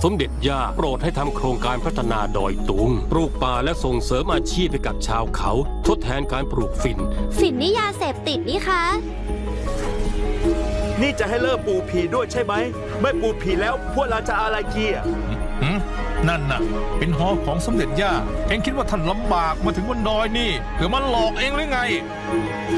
สมเด็จย่าโปรดให้ทำโครงการพัฒนาดอยตุงปลูกป่าและส่งเสริมอาชีพให้กับชาวเขาทดแทนการปลูกฝิ่นนี่ยาเสพติดนี่คะนี่จะให้เลิกปลูกผีด้วยใช่ไหมไม่ปลูกผีแล้วพวกเราจะอะไรเกียนั่นน่ะเป็นหอของสมเด็จย่าเอ็งคิดว่าท่านลำบากมาถึงบนดอยนี่เพื่อมาหลอกเองหรือไง